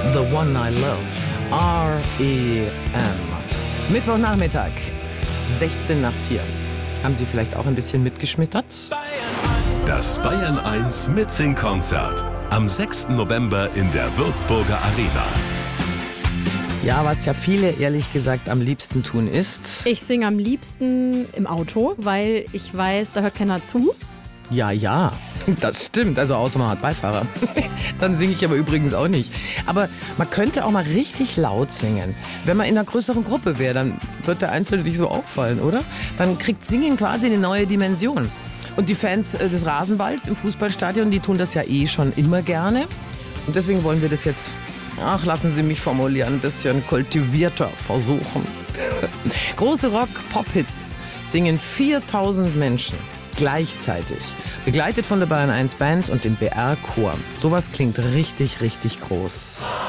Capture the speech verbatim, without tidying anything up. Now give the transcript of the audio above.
The One I Love. R E M. Mittwochnachmittag, sechzehn nach vier. Haben Sie vielleicht auch ein bisschen mitgeschmittert? Das Bayern eins Mitsing-Konzert am sechsten November in der Würzburger Arena. Ja, was ja viele ehrlich gesagt am liebsten tun ist... Ich singe am liebsten im Auto, weil ich weiß, da hört keiner zu. Ja, ja, das stimmt. Also außer man hat Beifahrer. Dann singe ich aber übrigens auch nicht. Aber man könnte auch mal richtig laut singen. Wenn man in einer größeren Gruppe wäre, dann wird der Einzelne nicht so auffallen, oder? Dann kriegt Singen quasi eine neue Dimension. Und die Fans des Rasenballs im Fußballstadion, die tun das ja eh schon immer gerne. Und deswegen wollen wir das jetzt, ach, lassen Sie mich formulieren, ein bisschen kultivierter versuchen. Große Rock-Pop-Hits singen viertausend Menschen gleichzeitig. Begleitet von der Bayern eins Band und dem B R-Chor. Sowas klingt richtig, richtig groß.